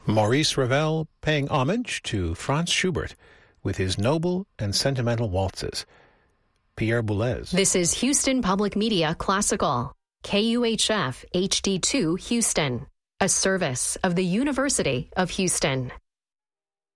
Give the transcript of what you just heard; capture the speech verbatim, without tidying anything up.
Maurice Ravel paying homage to Franz Schubert with his noble and sentimental waltzes. Pierre Boulez. This is Houston Public Media Classical, K U H F H D two Houston, a service of the University of Houston.